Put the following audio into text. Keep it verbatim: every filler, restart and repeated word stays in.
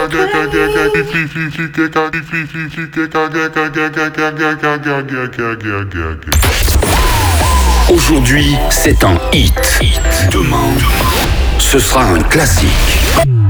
Aujourd'hui, c'est un hit. Demain, ce sera un classique.